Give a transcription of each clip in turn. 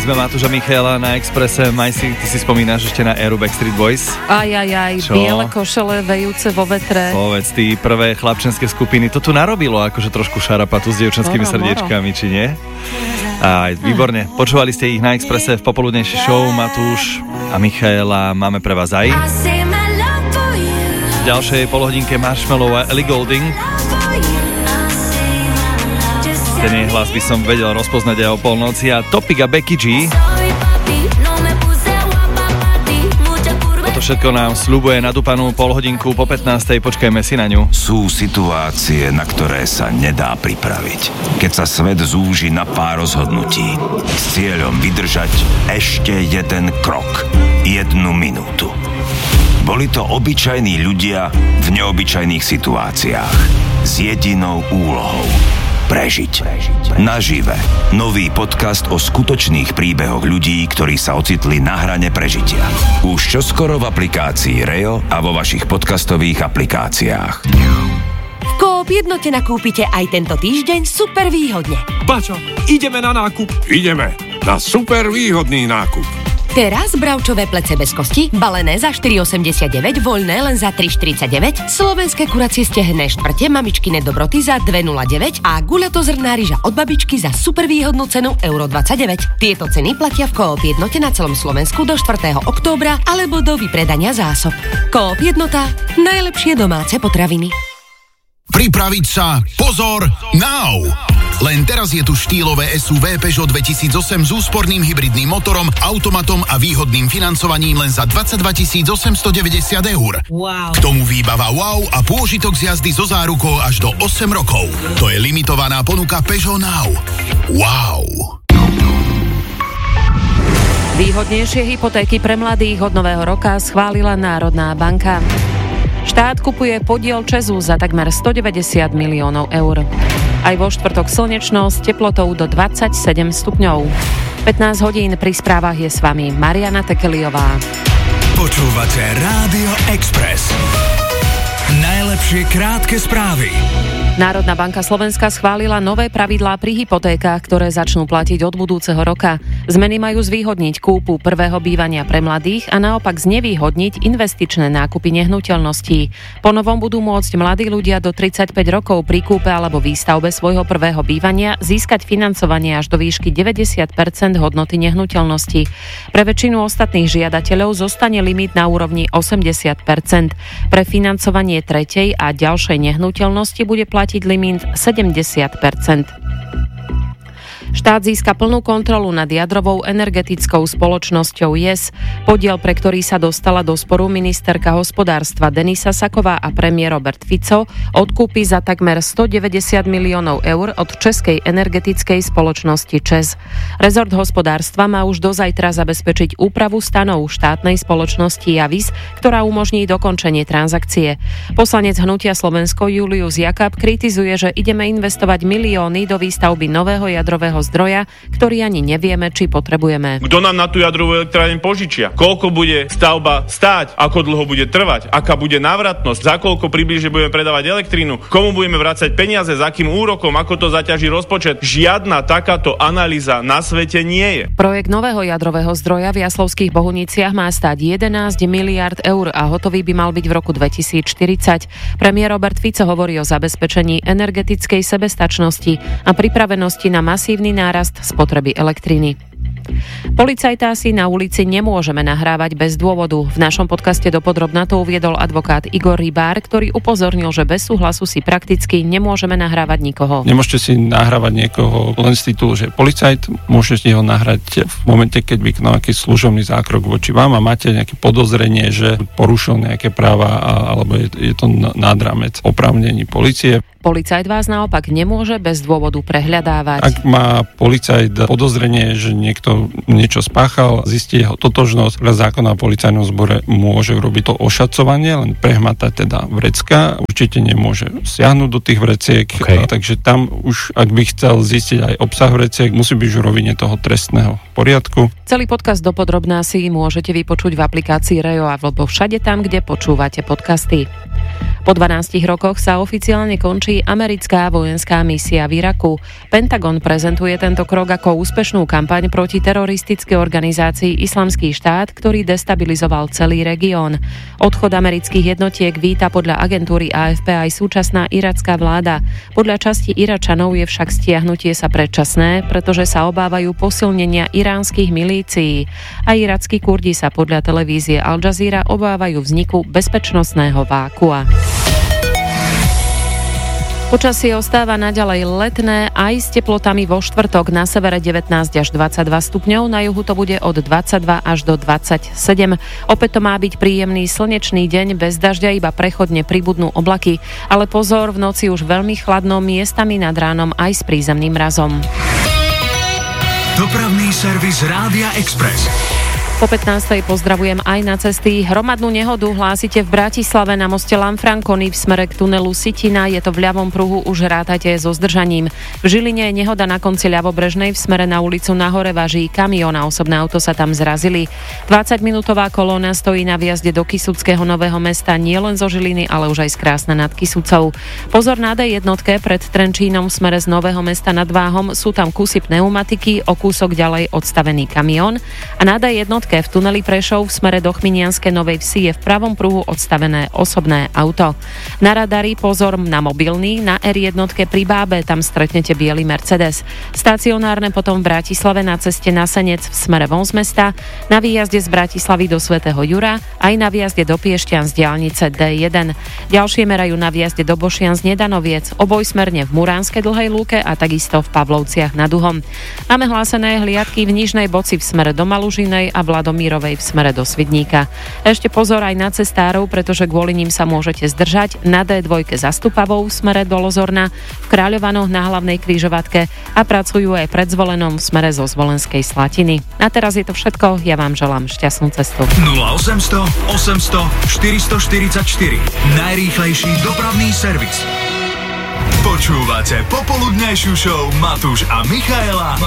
sme Matúša Michaela na Expresse. Majsi, ty si spomínaš ešte na éru Backstreet Boys? Biele košele vejúce vo vetre. Povedz, tí prvé chlapčenské skupiny, to tu narobilo akože trošku šarapatu s dievčenskými srdiečkami, či nie? Aj, výborne. Počúvali ste ich na Expresse v popoludnejšej show. Matúš a Michaela, máme pre vás aj v ďalšej polhodinke Marshmello a Ellie Goulding. Ten jej hlas by som vedel rozpoznať aj o polnoci. A Topic a Becky G. Toto všetko nám sľubuje nadúpanú polhodinku po 15. Počkajme si na ňu. Sú situácie, na ktoré sa nedá pripraviť. Keď sa svet zúži na pár rozhodnutí s cieľom vydržať ešte jeden krok, 1 minútu. Boli to obyčajní ľudia v neobyčajných situáciách s jedinou úlohou: prežiť. Nažive. Nový podcast o skutočných príbehoch ľudí, ktorí sa ocitli na hrane prežitia. Už čoskoro v aplikácii Reo a vo vašich podcastových aplikáciách. V Coop Jednote nakúpite aj tento týždeň super výhodne. Bačo, ideme na nákup. Ideme na super výhodný nákup. Teraz bravčové plece bez kosti, balené za 4,89, voľné len za 3,49, slovenské kuracie stehenné štvrte mamičkine dobroty za 2,09 a guľatozrná ryža od babičky za super výhodnú cenu €29. Tieto ceny platia v Coop Jednote na celom Slovensku do 4. októbra alebo do vypredania zásob. Coop Jednota, najlepšie domáce potraviny. Pripraviť sa, pozor, now! Len teraz je tu štýlové SUV Peugeot 2008 s úsporným hybridným motorom, automatom a výhodným financovaním len za 22 890 €. Wow. K tomu výbava wow a pôžitok z jazdy so zárukou až do 8 rokov. To je limitovaná ponuka Peugeot Now. Wow. Výhodnejšie hypotéky pre mladých od nového roka schválila Národná banka. Štát kupuje podiel ČEZu za takmer 190 miliónov eur. Aj vo štvrtok slnečno s teplotou do 27 stupňov. 15 hodín pri správach je s vami Mariana Tekeliová. Počúvate Rádio Express. Najlepšie krátke správy. Národná banka Slovenska schválila nové pravidlá pri hypotékach, ktoré začnú platiť od budúceho roka. Zmeny majú zvýhodniť kúpu prvého bývania pre mladých a naopak znevýhodniť investičné nákupy nehnuteľností. Po novom budú môcť mladí ľudia do 35 rokov pri kúpe alebo výstavbe svojho prvého bývania získať financovanie až do výšky 90% hodnoty nehnuteľnosti. Pre väčšinu ostatných žiadateľov zostane limit na úrovni 80%. Pre financovanie tretej a ďalšej nehnuteľnosti bude platiť limit 70%. Štát získa plnú kontrolu nad jadrovou energetickou spoločnosťou JES. Podiel, pre ktorý sa dostala do sporu ministerka hospodárstva Denisa Saková a premiér Robert Fico, odkúpi za takmer 190 miliónov eur od českej energetickej spoločnosti ČEZ. Rezort hospodárstva má už do zajtra zabezpečiť úpravu stanov štátnej spoločnosti Javis, ktorá umožní dokončenie transakcie. Poslanec Hnutia Slovensko Julius Jakab kritizuje, že ideme investovať milióny do výstavby nového jadrového zdroja, ktorý ani nevieme, či potrebujeme. Kto nám na tú jadrovú elektrárne požičia? Koľko bude stavba stáť? Ako dlho bude trvať? Aká bude návratnosť? Za koľko približne budeme predávať elektrínu? Komu budeme vracať peniaze? S akým úrokom? Ako to zaťaží rozpočet? Žiadna takáto analýza na svete nie je. Projekt nového jadrového zdroja v Jaslovských Bohuniciach má stáť 11 miliard eur a hotový by mal byť v roku 2040. Premiér Robert Fico hovorí o zabezpečení energetickej sebestačnosti a pripravenosti na masívny nárast spotreby elektriny. Policajtá si na ulici nemôžeme nahrávať bez dôvodu. V našom podcaste dopodrobna to uviedol advokát Igor Rybár, ktorý upozornil, že bez súhlasu si prakticky nemôžeme nahrávať nikoho. Nemôžete si nahrávať niekoho len z titulu, že policajt, môžete ho nahrať v momente, keď vykonal nejaký služobný zákrok voči vám a máte nejaké podozrenie, že porušil nejaké práva alebo je to nad rámec oprávnení polície. Policajt vás naopak nemôže bez dôvodu prehľadávať. Ak má policajt podozrenie, že niekto niečo spáchal, zistí jeho totožnosť, zákona o policajnom zbore môže urobiť to ošacovanie, len prehmatať teda vrecka. Určite nemôže siahnuť do tých vreciek, takže tam už, ak by chcel zistiť aj obsah vreciek, musí byť už v rovine toho trestného. poriadku. Celý podcast dopodrobná si môžete vypočuť v aplikácii Reo alebo všade tam, kde počúvate podcasty. Po 12 rokoch sa oficiálne končí americká vojenská misia v Iraku. Pentagon prezentuje tento krok ako úspešnú kampaň proti teroristickej organizácii Islamský štát, ktorý destabilizoval celý región. Odchod amerických jednotiek víta podľa agentúry AFP aj súčasná iracká vláda. Podľa časti Iračanov je však stiahnutie sa predčasné, pretože sa obávajú posilnenia iránskych milícií. A irackí Kurdi sa podľa televízie Al Jazeera obávajú vzniku bezpečnostného vákua. Počasie ostáva naďalej letné aj s teplotami vo štvrtok, na severe 19 až 22 stupňov, na juhu to bude od 22 až do 27. Opäť to má byť príjemný slnečný deň, bez dažďa, iba prechodne pribudnú oblaky, ale pozor, v noci už veľmi chladno, miestami nad ránom aj s prízemným mrazom. Dopravný servis Rádia Express. Po 15. pozdravujem aj na cesty. Hromadnú nehodu hlásite v Bratislave na moste Lanfranconi v smere k tunelu Sitina. Je to v ľavom pruhu, už rátajte so zdržaním. V Žiline je nehoda na konci ľavobrežnej v smere na ulicu Nahore Važí. Kamión a osobné auto sa tam zrazili. 20-minútová kolóna stojí na vjazde do Kysuckého Nového Mesta nielen zo Žiliny, ale už aj z Krásna nad Kysucou. Pozor na D1 pred Trenčínom v smere z Nového Mesta nad Váhom. Sú tam kusy pneumatiky, o kúsok ďalej odstavený kamión. A na D1 v tuneli Prešov v smere do Chminianskej Novej Vsi je v pravom pruhu odstavené osobné auto. Na radari pozor na mobilný, na R1 pri Bábe, tam stretnete biely Mercedes. Stacionárne potom v Bratislave na ceste na Senec v smere von z mesta, na výjazde z Bratislavy do Svätého Jura, aj na výjazde do Piešťan z diaľnice D1. Ďalšie merajú na výjazde do Bošian z Nedanoviec, obojsmerne v Muránskej Dlhej lúke a takisto v Pavlovciach nad Uhom. Máme hlásené hliadky v Nižnej Boci v smere do Malužinej a Vladomírovej v smere do Svidníka. Ešte pozor aj na cestárov, pretože kvôli ním sa môžete zdržať na D2 za Stupavou v smere do Lozorna, v Kráľovanoch na hlavnej križovatke a pracujú aj pred Zvolenom v smere zo Zvolenskej Slatiny. A teraz je to všetko, ja vám želám šťastnú cestu. 0800 800 444 najrýchlejší dopravný servis. Počúvate popoludnejšiu show Matúš a Michaela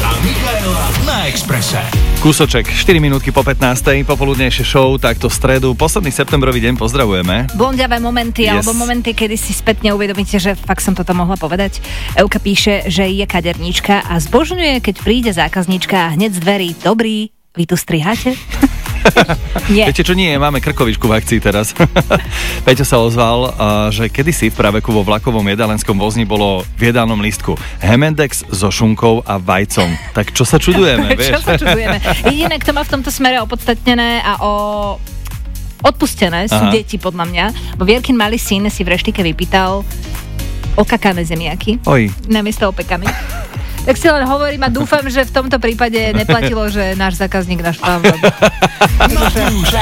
na Expresse. Kúsoček, 4 minútky po 15. popoludnejšie show, takto v stredu, posledný septembrový deň, pozdravujeme. Blondiavé momenty, alebo momenty, kedy si spätne uvedomíte, že fakt som toto mohla povedať. Euka píše, že je kaderníčka a zbožňuje, keď príde zákazníčka a hneď z dverí: dobrý, vy tu striháte? Nie. Viete čo, nie, máme krkovičku v akcii teraz. Peťo sa ozval, že kedysi v praveku vo vlakovom jedálenskom vozni bolo v jedálnom lístku Hemendex so šunkou a vajcom. Tak čo sa čudujeme, vieš? Čo sa čudujeme? Jediné, kto má v tomto smere opodstatnené a odpustené sú deti, podľa mňa. Bo Vierkin malý syn si v reštike vypýtal okakané zemiaky. Namiesto opekaných. Tak si len hovorím a dúfam, že v tomto prípade neplatilo, že náš zákazník náš pán.